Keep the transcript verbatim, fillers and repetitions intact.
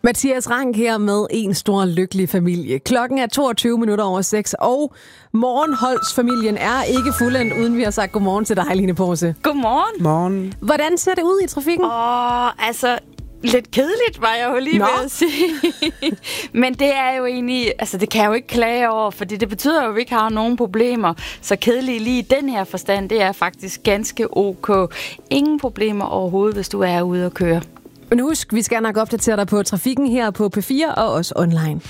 Mathias Rank her med en stor lykkelig familie. Klokken er toogtyve minutter over seks, og morgenholdsfamilien er ikke fuldendt, uden vi har sagt godmorgen til dig, Line Porse. Godmorgen. Morgen. Hvordan ser det ud i trafikken? Åh, altså... Lidt kedeligt, var jeg jo lige Nå. ved at sige. Men det er jo egentlig... Altså, det kan jeg jo ikke klage over, fordi det betyder jo, at vi ikke har nogen problemer. Så kedeligt lige i den her forstand, det er faktisk ganske ok. Ingen problemer overhovedet, hvis du er ude at køre. Men husk, vi skal nok opdatere dig på trafikken her på P fire og også online.